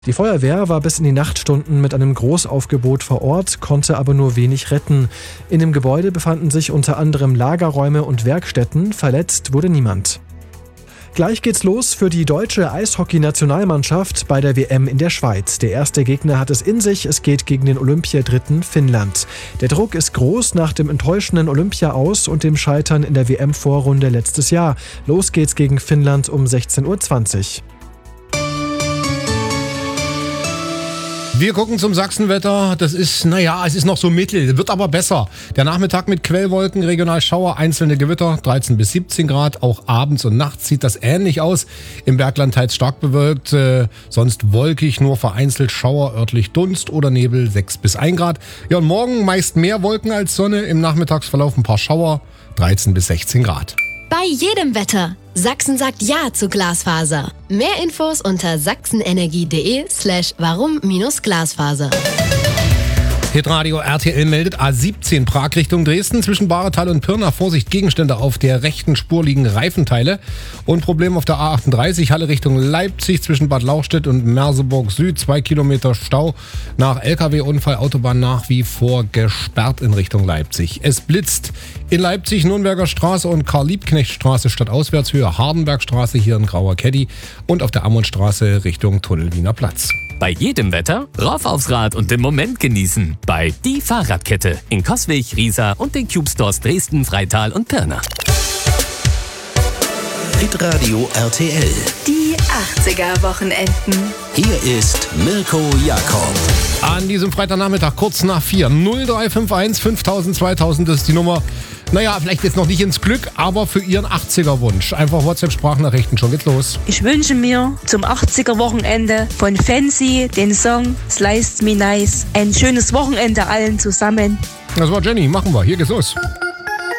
Die Feuerwehr war bis in die Nachtstunden mit einem Großaufgebot vor Ort, konnte aber nur wenig retten. In dem Gebäude befanden sich unter anderem Lagerräume und Werkstätten, verletzt wurde niemand. Gleich geht's los für die deutsche Eishockey-Nationalmannschaft bei der WM in der Schweiz. Der erste Gegner hat es in sich, es geht gegen den Olympiadritten Finnland. Der Druck ist groß nach dem enttäuschenden Olympia-Aus und dem Scheitern in der WM-Vorrunde letztes Jahr. Los geht's gegen Finnland um 16:20 Uhr. Wir gucken zum Sachsenwetter. Das ist, es ist noch so mittel, wird aber besser. Der Nachmittag mit Quellwolken, regional Schauer, einzelne Gewitter, 13 bis 17 Grad. Auch abends und nachts sieht das ähnlich aus. Im Bergland teils stark bewölkt, sonst wolkig, nur vereinzelt Schauer, örtlich Dunst oder Nebel, 6 bis 1 Grad. Ja, und morgen meist mehr Wolken als Sonne. Im Nachmittagsverlauf ein paar Schauer, 13 bis 16 Grad. Bei jedem Wetter. Sachsen sagt Ja zu Glasfaser. Mehr Infos unter sachsenenergie.de/warum-Glasfaser. Hitradio RTL meldet A17 Prag Richtung Dresden. Zwischen Bahretal und Pirna Vorsicht, Gegenstände auf der rechten Spur liegen Reifenteile. Und Problem auf der A38 Halle Richtung Leipzig zwischen Bad Lauchstädt und Merseburg Süd. 2 Kilometer Stau nach LKW-Unfall. Autobahn nach wie vor gesperrt in Richtung Leipzig. Es blitzt in Leipzig, Nürnberger Straße und Karl-Liebknecht-Straße statt Auswärtshöhe, Hardenbergstraße hier in Grauer Keddy und auf der Ammonstraße Richtung Tunnel Wiener Platz. Bei jedem Wetter rauf aufs Rad und den Moment genießen. Bei Die Fahrradkette in Coswig, Riesa und den Cube Stores Dresden, Freital und Pirna. Hitradio RTL. Die 80er-Wochenenden. Hier ist Mirko Jakob. An diesem Freitagnachmittag kurz nach 4. 0351 5000 2000 ist die Nummer. Vielleicht jetzt noch nicht ins Glück, aber für Ihren 80er-Wunsch. Einfach WhatsApp-Sprachnachrichten, schon geht's los. Ich wünsche mir zum 80er-Wochenende von Fancy den Song Sliced Me Nice. Ein schönes Wochenende allen zusammen. Das war Jenny, machen wir. Hier geht's los.